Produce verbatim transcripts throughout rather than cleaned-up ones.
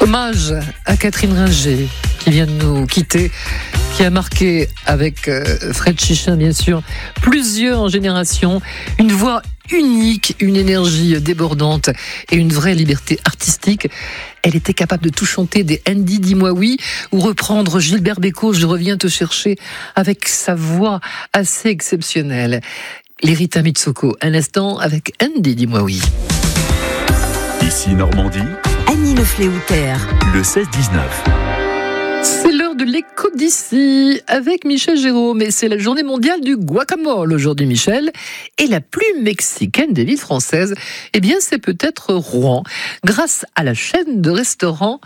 Hommage à Catherine Ringer, qui vient de nous quitter, qui a marqué, avec euh, Fred Chichin bien sûr, plusieurs générations, une voix unique, une énergie débordante et une vraie liberté artistique. Elle était capable de tout chanter, des Andy Dis-moi oui, ou reprendre Gilbert Bécaud, Je reviens te chercher, avec sa voix assez exceptionnelle. Les Rita Mitsouko, un instant avec Andy Dis-moi oui. Ici Normandie, Annie Le Fléoutère, le seize dix-neuf. C'est l'heure de l'écho d'ici avec Michel Jérôme et c'est la journée mondiale du guacamole aujourd'hui, Michel. Et la plus mexicaine des villes françaises, eh bien c'est peut-être Rouen, grâce à la chaîne de restaurants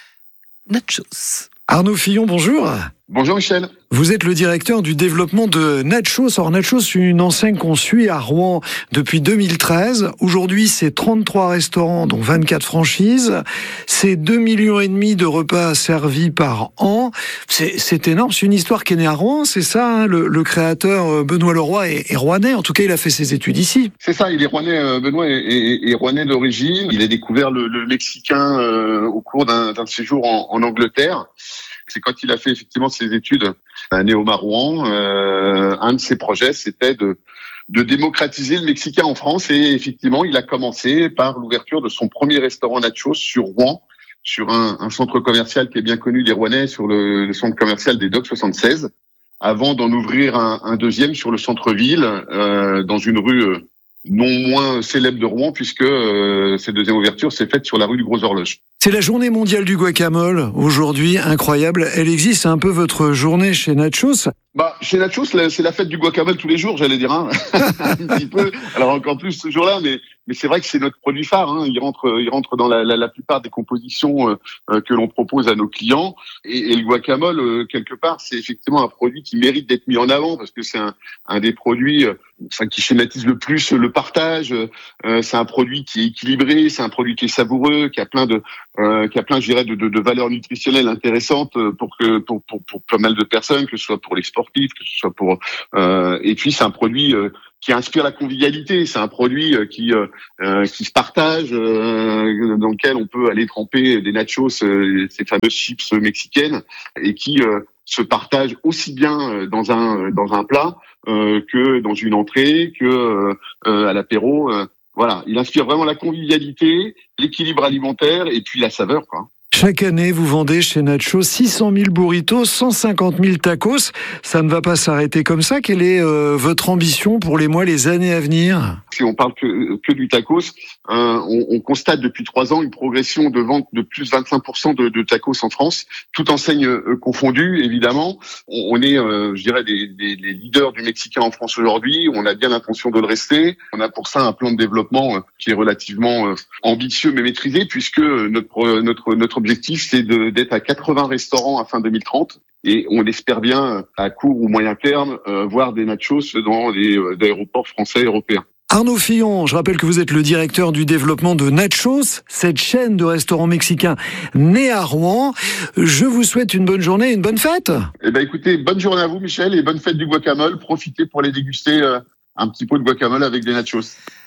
Nachos. Arnaud Fillon, bonjour. Bonjour Michel. Vous êtes le directeur du développement de Nachos. Alors Nachos, c'est une enseigne qu'on suit à Rouen depuis deux mille treize. Aujourd'hui, c'est trente-trois restaurants, dont vingt-quatre franchises. C'est deux millions et demi de repas servis par an. C'est, c'est énorme. C'est une histoire qui est née à Rouen, c'est ça, hein, le, le créateur Benoît Leroy est, est rouennais. En tout cas, il a fait ses études ici. C'est ça, il est rouennais. Benoît est, est, est rouennais d'origine. Il a découvert le, le mexicain euh, au cours d'un, d'un séjour en, en Angleterre. C'est quand il a fait effectivement ses études à Néoma Rouen, euh, un de ses projets, c'était de, de démocratiser le mexicain en France. Et effectivement, il a commencé par l'ouverture de son premier restaurant Nachos sur Rouen, sur un, un centre commercial qui est bien connu des Rouennais, sur le, le centre commercial des Docks soixante-seize, avant d'en ouvrir un, un deuxième sur le centre-ville, euh, dans une rue euh, non moins célèbre de Rouen, puisque euh, cette deuxième ouverture s'est faite sur la rue du Gros Horloge. C'est la journée mondiale du guacamole, aujourd'hui, incroyable. Elle existe, c'est un peu votre journée chez Nachos. Bah, chez Nachos, c'est la fête du guacamole tous les jours, j'allais dire, hein. Un petit peu. Alors encore plus ce jour-là, mais mais c'est vrai que c'est notre produit phare, hein. Il rentre, il rentre dans la, la, la plupart des compositions euh, que l'on propose à nos clients. Et, et le guacamole, euh, quelque part, c'est effectivement un produit qui mérite d'être mis en avant parce que c'est un, un des produits, euh, enfin, qui schématise le plus le partage. Euh, c'est un produit qui est équilibré, c'est un produit qui est savoureux, qui a plein de, euh, qui a plein, je dirais, de, de, de valeurs nutritionnelles intéressantes pour que pour, pour, pour pas mal de personnes, que ce soit pour les sportifs, que ce soit pour. Euh, et puis c'est un produit euh, qui inspire la convivialité. C'est un produit euh, qui euh, euh, qui se partage, euh, dans lequel on peut aller tremper des nachos, euh, ces fameuses chips mexicaines, et qui euh, se partage aussi bien dans un dans un plat euh, que dans une entrée, que euh, à l'apéro. Euh, voilà, il inspire vraiment la convivialité, l'équilibre alimentaire et puis la saveur, quoi. Chaque année, vous vendez chez Nachos six cent mille burritos, cent cinquante mille tacos. Ça ne va pas s'arrêter comme ça. Quelle est euh, votre ambition pour les mois, les années à venir ? Si on parle que, que du tacos, euh, on, on constate depuis trois ans une progression de vente de plus de vingt-cinq pour cent de, de tacos en France, toute enseigne euh, confondue, évidemment. On, on est, euh, je dirais, des, des, des leaders du mexicain en France aujourd'hui. On a bien l'intention de le rester. On a pour ça un plan de développement euh, qui est relativement euh, ambitieux mais maîtrisé, puisque notre notre notre objectif, c'est de, d'être à quatre-vingts restaurants à fin deux mille trente. Et on espère bien, à court ou moyen terme, euh, voir des nachos dans les euh, aéroports français et européens. Arnaud Fillon, je rappelle que vous êtes le directeur du développement de Nachos, cette chaîne de restaurants mexicains née à Rouen. Je vous souhaite une bonne journée et une bonne fête. Eh ben, écoutez, bonne journée à vous, Michel, et bonne fête du guacamole. Profitez pour aller déguster euh, un petit pot de guacamole avec des nachos.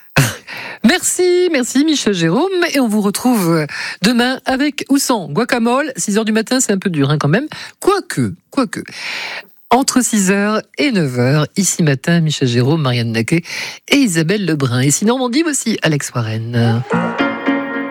Merci, merci Michel Jérôme. Et on vous retrouve demain avec ou sans guacamole. six heures du matin, c'est un peu dur hein, quand même. Quoique, quoique. Entre six heures et neuf heures, ici matin, Michel Jérôme, Marianne Naquet et Isabelle Lebrun. Et sinon, on dit aussi Alex Warren.